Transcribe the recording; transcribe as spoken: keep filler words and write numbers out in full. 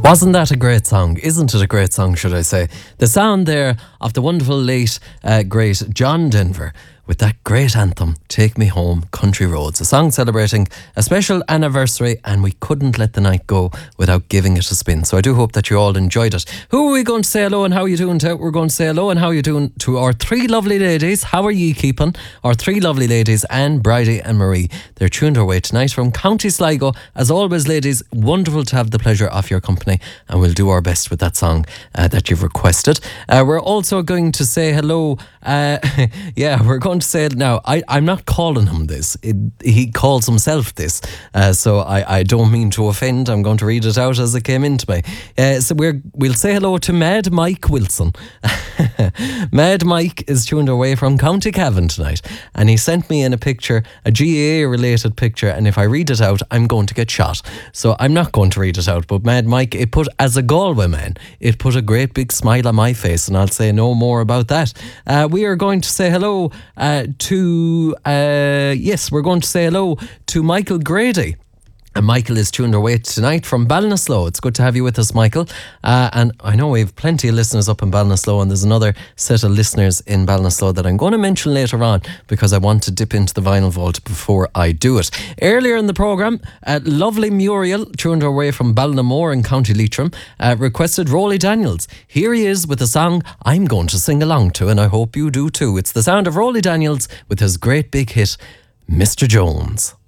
Wasn't that a great song? Isn't it a great song, should I say? The sound there of the wonderful late, uh, great John Denver with that great anthem, Take Me Home, Country Roads. A song celebrating a special anniversary, and we couldn't let the night go without giving it a spin. So I do hope that you all enjoyed it. Who are we going to say hello and how are you doing to? We're going to say hello and how are you doing to our three lovely ladies. How are you keeping? Our three lovely ladies, Anne, Bridie and Marie. They're tuned our way tonight from County Sligo. As always, ladies, wonderful to have the pleasure of your company, and we'll do our best with that song uh, that you've requested. Uh, we're also going to say hello. Uh, yeah, we're going to say it now. I, I'm not calling him this. It, he calls himself this. Uh, so I, I don't mean to offend. I'm going to read it out as it came into me. Uh, so we're, we'll say hello to Mad Mike Wilson. Mad Mike is tuned away from County Cavan tonight, and he sent me in a picture, a G A A related picture, and if I read it out, I'm going to get shot. So I'm not going to read it out, but Mad Mike, it put, as a Galway man, it put a great big smile on my face, and I'll say no more about that. Uh, we are going to say hello uh, to, uh, yes, we're going to say hello to Michael Grady. And Michael is tuned away tonight from Ballinasloe. It's good to have you with us, Michael. Uh, and I know we have plenty of listeners up in Ballinasloe, and there's another set of listeners in Ballinasloe that I'm going to mention later on because I want to dip into the vinyl vault before I do it. Earlier in the programme, uh, lovely Muriel, tuned away from Ballinamore in County Leitrim, uh, requested Rolly Daniels. Here he is with a song I'm going to sing along to, and I hope you do too. It's the sound of Rolly Daniels with his great big hit, Mister Jones.